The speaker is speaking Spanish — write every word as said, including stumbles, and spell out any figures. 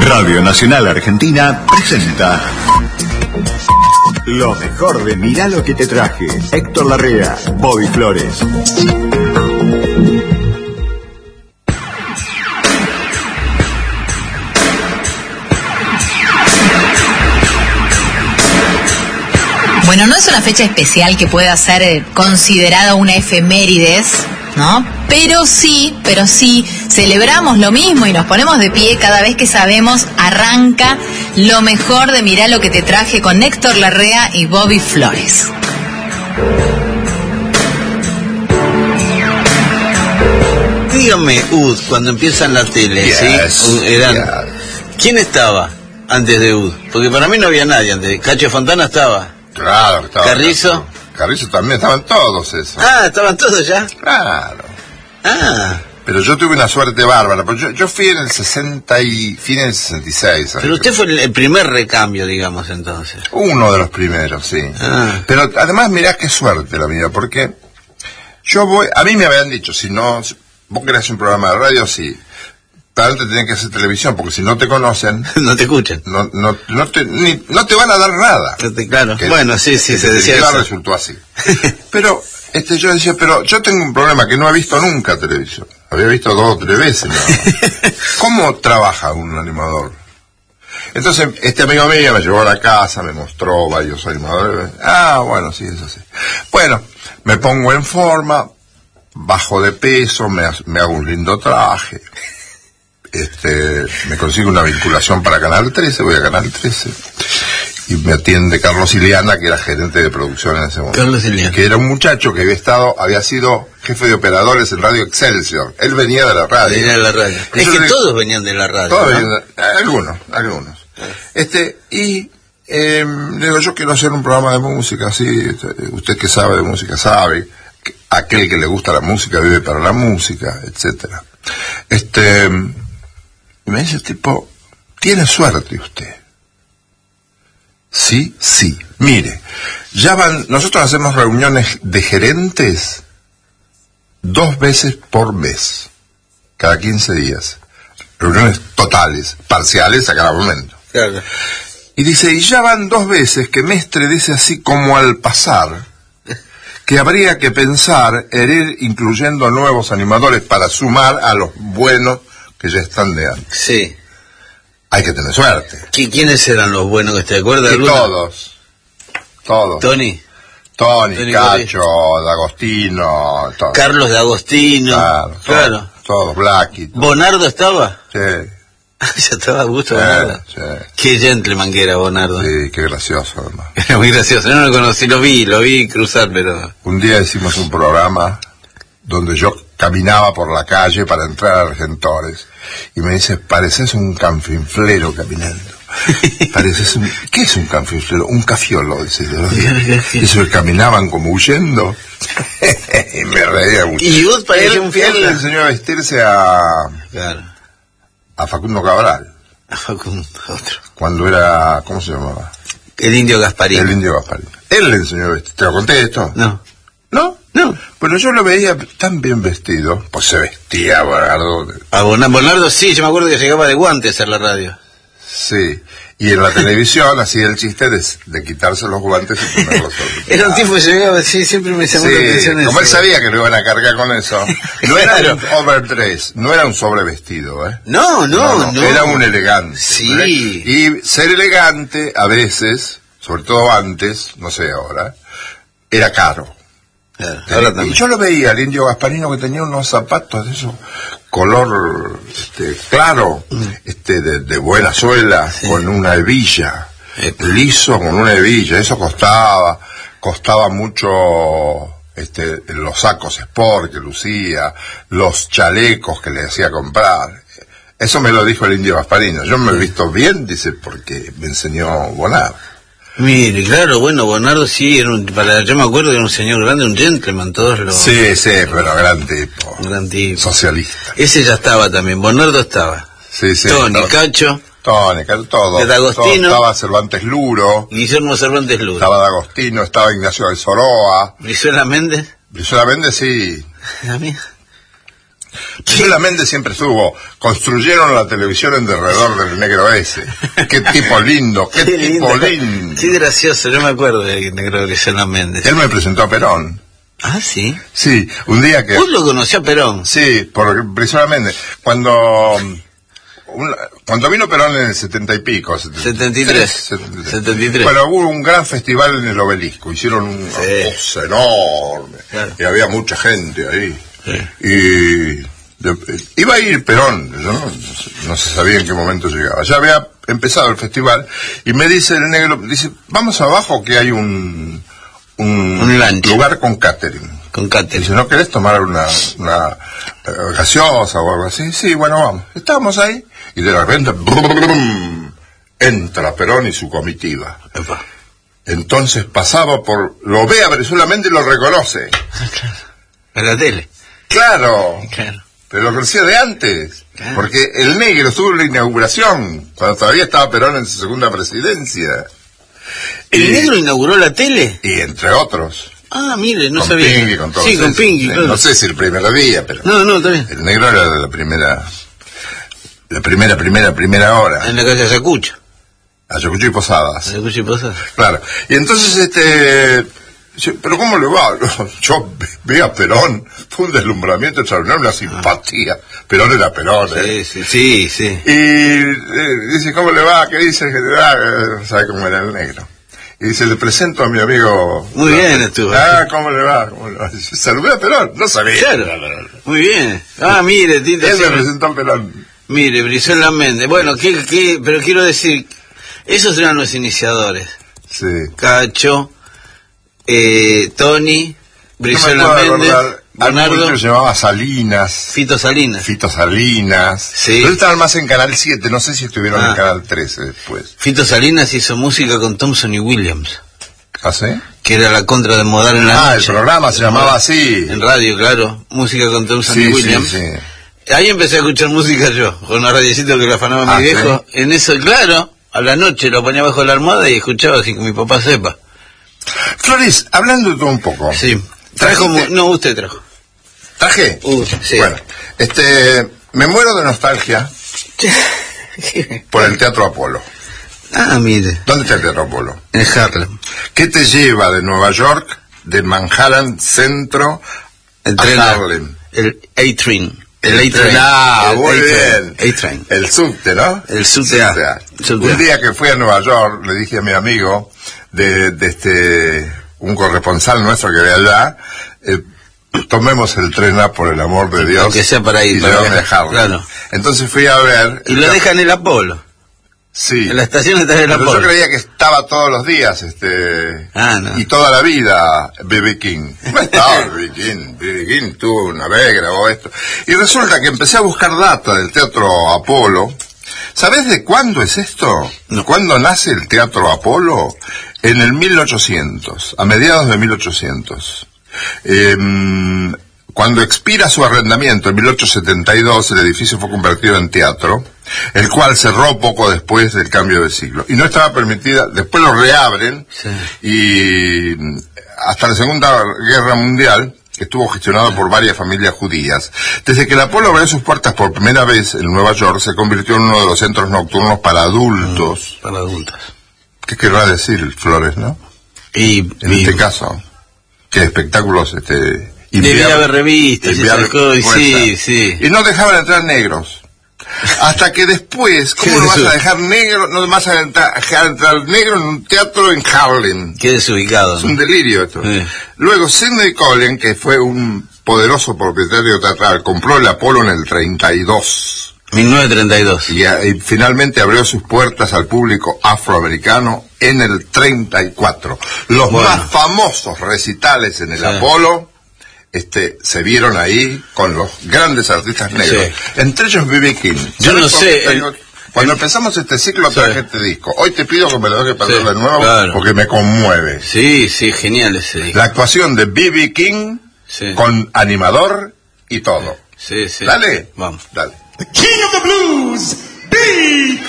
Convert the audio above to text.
Radio Nacional Argentina presenta lo mejor de Mirá lo que te traje. Héctor Larrea, Bobby Flores. Bueno, no es una fecha especial que pueda ser considerada una efemérides, ¿no? Pero sí, pero sí, celebramos lo mismo y nos ponemos de pie cada vez que sabemos arranca lo mejor de Mirá lo que te traje con Héctor Larrea y Bobby Flores. Dígame, U D, cuando empiezan la tele, yes, ¿sí? Eran... yes. ¿Quién estaba antes de U D? Porque para mí no había nadie antes. Cacho Fontana estaba. Claro, estaba. ¿Carrizo? Carrizo también, estaban todos esos. Ah, ¿estaban todos ya? Claro. Ah. Pero yo tuve una suerte bárbara, porque yo, yo fui en el sesenta y... fin del sesenta y seis. Pero usted fue el primer recambio, digamos, entonces. Uno de los primeros, sí. Ah. Pero además mirá qué suerte la mía, porque yo voy... A mí me habían dicho, si no... Vos querés un programa de radio, sí. Antes tenés que hacer televisión, porque si no te conocen... no te escuchan. No, no, no, te, ni, no te van a dar nada. Claro. Que, bueno, sí, sí, que se decía eso. Resultó así. Pero este, yo decía, pero yo tengo un problema que no he visto nunca televisión. Había visto dos o tres veces nada más. ¿Cómo trabaja un animador? Entonces, este amigo mío me llevó a la casa, me mostró varios animadores. Ah, bueno, sí, eso sí. Bueno, me pongo en forma, bajo de peso, me, me hago un lindo traje. Este, me consigo una vinculación para Canal trece, voy a Canal trece y me atiende Carlos Iliana, que era gerente de producción en ese momento. Carlos Iliana. Que era un muchacho que había estado, había sido jefe de operadores en Radio Excelsior. Él venía de la radio. Venía de la radio. Es que todos venían de la radio. Todos ¿no? venían de, algunos, algunos. Este, y eh, le digo, yo quiero hacer un programa de música, así, usted que sabe de música sabe, que aquel que le gusta la música vive para la música, etcétera. Este, y me dice el tipo, tiene suerte usted. Sí, sí. Mire, ya van, nosotros hacemos reuniones de gerentes dos veces por mes, cada quince días. Reuniones totales, parciales a cada momento. Claro. Y dice, y ya van dos veces que Mestre dice así como al pasar, que habría que pensar en ir incluyendo nuevos animadores para sumar a los buenos que ya están de antes. Sí. Hay que tener suerte. ¿Quiénes eran los buenos que te acuerdas? Todos. Todos. Tony. Tony, Tony Cacho, D'Agostino. Todos. Carlos D'Agostino. Claro. Claro. Todos, todos Blackie. Todos. ¿Bonardo estaba? Sí. Ya estaba a gusto, sí, Bonardo. Sí. Qué gentleman que era Bonardo. Sí, qué gracioso además. Era muy gracioso. Yo no lo conocí, lo vi, lo vi cruzar, pero... Un día hicimos un programa donde yo caminaba por la calle para entrar a Argentores y me dice, pareces un canfinflero caminando. Pareces un... ¿Qué es un canfinflero? Un cafiolo, dice. Eso, caminaban como huyendo. Y me reía mucho. Y Ud parecía un fiel. Él le enseñó a vestirse a... Claro. A Facundo Cabral. A Facundo, otro. Cuando era... ¿Cómo se llamaba? El Indio Gasparín. El Indio Gasparín. Él le enseñó a vestir. ¿Te lo conté esto? No. ¿No? No. Bueno, yo lo veía tan bien vestido, pues se vestía, Bonardo. A Bonardo sí, yo me acuerdo que llegaba de guantes a la radio. Sí, y en la televisión hacía el chiste de, de quitarse los guantes y ponerlos sobre. Era un tipo que llegaba, sí, siempre me llamó sí, la atención. Como eso. Él sabía que lo iban a cargar con eso. No era claro. Un overdress, no era un sobrevestido, ¿eh? No, no, no. no. Era un elegante. Sí. ¿eh? Y ser elegante, a veces, sobre todo antes, no sé ahora, era caro. Claro, y yo lo veía, el Indio Gasparino, que tenía unos zapatos de eso, color este, claro, mm. este de, de buena suela, sí. Con una hebilla, este. liso con una hebilla, eso costaba, costaba mucho este, los sacos sport que lucía, los chalecos que le hacía comprar. Eso me lo dijo el Indio Gasparino. Yo me he visto bien, dice, porque me enseñó Bonardo. Mire, claro, bueno, Bonardo sí, era un, para, yo me acuerdo que era un señor grande, un gentleman, todos los... Sí, sí, pero gran tipo. Gran tipo. Socialista. Ese ya estaba también, Bonardo estaba. Sí, sí. Tony, todo. Cacho. Tony, Cacho, todo. D'Agostino. Todo. Estaba Cervantes Luro. Guillermo Cervantes Luro. Estaba D'Agostino, estaba Ignacio de Soroa. Brizuela Méndez. Brizuela Méndez, sí. ¿A mí? Brizuela Méndez siempre estuvo, construyeron la televisión en derredor del negro ese. Qué tipo lindo, qué, qué tipo lindo. lindo. Qué gracioso, yo me acuerdo del negro Brizuela Méndez. Él me presentó a Perón. Ah, sí. Sí, un día que... ¿Vos lo conoció a Perón? Sí, por Brizuela Méndez. Cuando... Un, cuando vino Perón en el setenta y pico, setenta y tres, setenta y tres. Bueno, hubo un gran festival en el Obelisco, hicieron una sí. cosa enorme, claro. Y había mucha gente ahí, sí. Y de, iba a ir Perón, ¿no? No se sabía en qué momento llegaba, ya había empezado el festival, y me dice el negro, dice, vamos abajo que hay un, un, un lugar con catering. Con catering. Dice, ¿no querés tomar una, una uh, gaseosa o algo así? Sí, bueno, vamos. Estábamos ahí y de repente brum, entra Perón y su comitiva. Epa. Entonces pasaba por... Lo ve a Brizuela Méndez y lo reconoce. Claro. En la tele. Claro. Claro. Pero lo conocía de antes. Claro. Porque el negro estuvo en la inauguración, cuando todavía estaba Perón en su segunda presidencia. ¿El y, negro inauguró la tele? Y entre otros. Ah, mire, no con sabía. Pinky, con todo sí, eso. con Pinky, claro. No sé si el primer día, pero... No, no, está bien. El negro era de la primera... La primera, primera, primera hora. En la calle Ayacucho. Ayacucho y Posadas. Ayacucho y Posadas. Claro. Y entonces, este... ¿Pero cómo le va? Yo vi a Perón, fue un deslumbramiento extraordinario, una simpatía. Perón era Perón, ¿eh? Sí, sí, sí, sí. Y eh, dice, ¿cómo le va? ¿Qué dice el general? ¿Sabe cómo era el negro? Y dice, le presento a mi amigo... Muy bien estuvo. Ah, ¿cómo le va? ¿Cómo le va? Saludé a Perón, no sabía. Claro, muy bien. Ah, mire, Tito. Él me presentó a Perón. Mire, Brizuela Méndez. Bueno, ¿qué, qué? Pero quiero decir, esos eran los iniciadores. Sí. Cacho, eh, Tony, Brizuela no Méndez, Bernardo. Se llamaba Salinas. Fito Salinas. Fito Salinas. Sí. Pero estaban más en Canal siete, no sé si estuvieron ah. en Canal trece después. Fito Salinas hizo música con Thompson y Williams. ¿Ah, sí? Que era la contra de Modar en la Ah, noche. el programa se llamaba así. En radio, claro. Música con Thompson sí, y Williams. Sí, sí. Ahí empecé a escuchar música yo, con una radiecita que la afanaba ah, mi viejo. ¿Sí? En eso, claro, a la noche lo ponía bajo la almohada y escuchaba sin que mi papá sepa. Flores, hablando de todo un poco. Sí. Trajo, no, usted trajo. ¿Traje? Uh, sí. Bueno, este, me muero de nostalgia por el Teatro Apolo. Ah, mire. ¿Dónde está el Teatro Apolo? En Harlem. ¿Qué te lleva de Nueva York, de Manhattan Centro, el a tren, Harlem? El A-Train. El A-Train. Ah, muy bien. A-Train. El subte, ¿no? El subte. Un día que fui a Nueva York, le dije a mi amigo, de, de este, un corresponsal nuestro que ve allá, eh, tomemos el tren A por el amor de Dios. Aunque sea para ir. Y para lo dejarlo. Claro. Entonces fui a ver. Y lo dejan en el Apolo. Sí. En la estación está en el Pero Apolo. yo creía que estaba todos los días, este. Ah, no. Y toda la vida, B B King. No estaba B B King. B B King tuvo una vez, grabó esto. Y resulta que empecé a buscar data del Teatro Apolo. ¿Sabés de cuándo es esto? No. ¿Cuándo nace el Teatro Apolo? En el mil ochocientos, a mediados de mil ochocientos. Eh, cuando expira su arrendamiento en mil ochocientos setenta y dos, el edificio fue convertido en teatro, el cual cerró poco después del cambio de siglo. Y no estaba permitida, después lo reabren, sí. Y hasta la Segunda Guerra Mundial estuvo gestionado por varias familias judías. Desde que el Apolo abrió sus puertas por primera vez en Nueva York, se convirtió en uno de los centros nocturnos para adultos. Para adultos. ¿Qué querrá decir, Flores, no? Y, en y, este caso, ¿qué espectáculos, este... Debía haber revistas y esas cosas, sí, sí. Y no dejaban entrar negros. Hasta que después, ¿cómo no vas a dejar negro, no vas a dejar entrar negro en un teatro en Harlem? Qué desubicado. Es un delirio esto. Sí. Luego, Sidney Collen, que fue un poderoso propietario teatral, compró el Apolo en el treinta y dos. mil novecientos treinta y dos. Y, y finalmente abrió sus puertas al público afroamericano en el treinta y cuatro. Los bueno. más famosos recitales en el sí. Apolo este se vieron ahí con los grandes artistas negros, sí. entre ellos B B King. Yo no sé. Tengo, el, cuando el, empezamos este ciclo sí. traje este disco. Hoy te pido que me lo dejes pasar sí, de nuevo claro. porque me conmueve. Sí, sí, genial ese disco. La actuación de B B King sí. con animador y todo. Sí, sí. Dale. Vamos. Dale. The King of the Blues, B